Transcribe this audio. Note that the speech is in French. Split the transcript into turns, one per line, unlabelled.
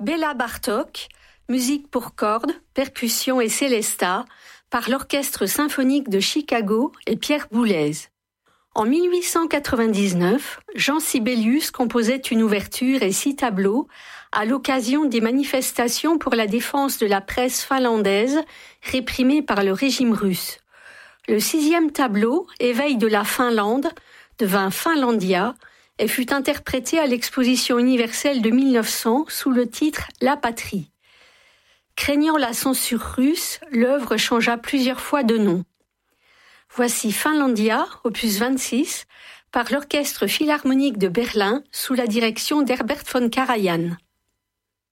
Béla Bartók, musique pour cordes, percussions et célesta, par l'Orchestre symphonique de Chicago et Pierre Boulez. En 1899, Jean Sibelius composait une ouverture et 6 tableaux à l'occasion des manifestations pour la défense de la presse finlandaise réprimée par le régime russe. Le 6e tableau, Éveil de la Finlande, devint Finlandia et fut interprété à l'Exposition universelle de 1900 sous le titre La Patrie. Craignant la censure russe, l'œuvre changea plusieurs fois de nom. Voici Finlandia, opus 26, par l'Orchestre philharmonique de Berlin sous la direction d'Herbert von Karajan.